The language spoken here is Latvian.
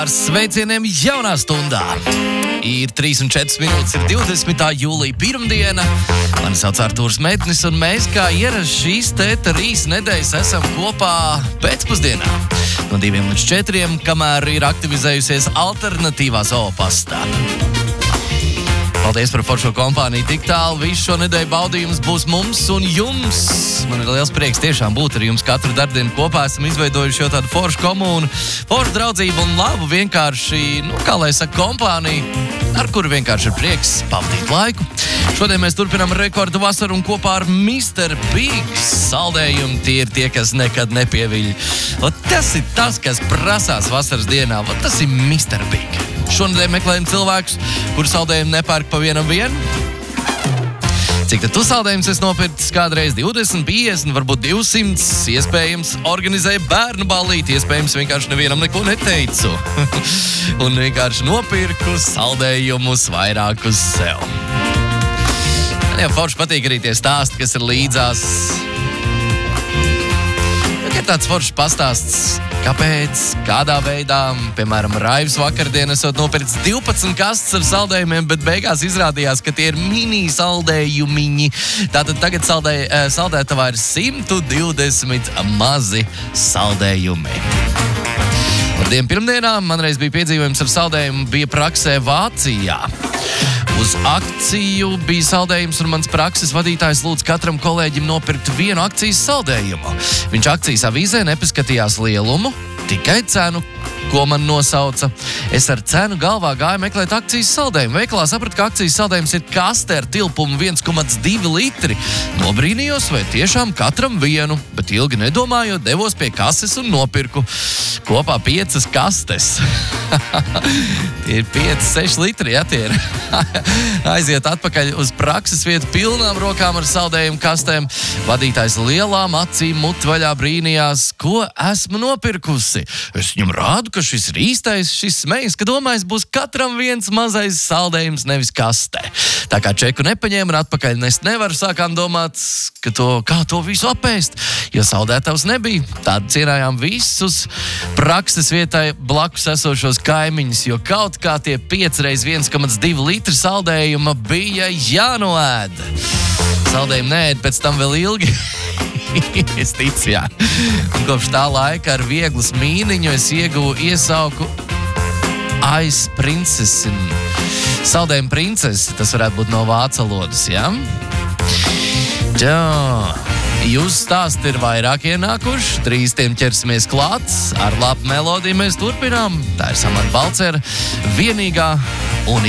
Ar sveicieniem jaunā stundā. Ir 3:04 minūtes, ir 20. jūlija pirmdiena. Mani sauc Artūrs Mednis, un mēs kā ierasts šīs 3 nedēļas esam kopā pēcpusdienā. No 2 līdz 4, kamēr ir aktivizējusies alternatīvā zoopastā. Paldies par foršo kompāniju tik tālu. Visu šo nedēļu baudījums būs mums un jums. Man ir liels prieks tiešām būt ar jums katru darbienu kopā. Esam izveidojuši jau tādu foršu komūnu, foršu draudzību un labu vienkārši, kā lai saka, kompāniju, ar kuru vienkārši ir prieks pavadīt laiku. Šodien mēs turpinām rekordu vasaru un kopā ar Mr. Big saldējumu tie ir tie, kas nekad nepieviļ. Tas ir tas, kas prasās vasaras dienā. Tas ir Mr. Big. Šonedēļ meklējam cilvēkus, kuru saldējumu nepērk pa vienam vien. Cik tad tu saldējumus esi nopircis kādreiz? 20, 50, varbūt 200, iespējams organizēja bērnu ballīti, iespējams vienkārši nevienam neko neteicu. Un vienkārši nopirku saldējumus vairākus sev. Man jau forši patīk arī tie stāsti, kas ir līdzās. Ir tāds foršs pastāsts, kāpēc, kādā veidā, piemēram, Raivs vakardien esot nopircis 12 kastes ar saldējumiem, bet beigās izrādījās, ka tie ir mini saldējumiņi. Tātad tagad saldētavā ir 120 mazi saldējumi. Un pirmdienā man reiz bija piedzīvojums ar saldējumu, bija praksē Vācijā. Uz akciju bija saldējums, un mans prakses vadītājs lūdz katram kolēģim nopirkt vienu akcijas saldējumu. Viņš akcijas avīzē nepaskatījās lielumu, tikai cenu, ko man nosauca. Es ar cenu galvā gāju meklēt akcijas saldējumu. Veikalā sapratu, ka akcijas saldējums ir kaste ar tilpumu 1,2 litri. Nobrīnījos, vai tiešām katram vienu, bet ilgi nedomājot, devos pie kases un nopirku kopā 5 kastes. Tie ir 5-6 litri, ja tie ir. Aiziet atpakaļ uz prakses vietu pilnām rokām ar saldējumu kastēm. Vadītājs lielām acīm mutvaļā brīnījās, ko esmu nopirkusi. Es viņam rādu, ka šis ir īstais, šis smejas, ka domājis būs katram viens mazais saldējums, nevis kastē. Tā kā čeku nepaņēma un atpakaļ nest nevar, sākām domāt, kā to visu apēst, jo saldētavs nebija. Tādu cienājām visus prakses vietai blakus esošos kaimiņus, jo kaut kā tie 5x1,2 litri saldējuma bija jānoēd. Saldējumu neēd pēc tam vēl ilgi. Es ticu, jā. Un kopš tā laika ar vieglu smīniņu es ieguvu iesauku Ice Princess. Saldējuma princese, tas varētu būt no vācu valodas, jā? Jūsu stāsti ir vairāk ienākuši, 3 tiem ķersimies klāts, ar labu melodiju mēs turpinām. Tā ir Samanta Balcera, vienīgā un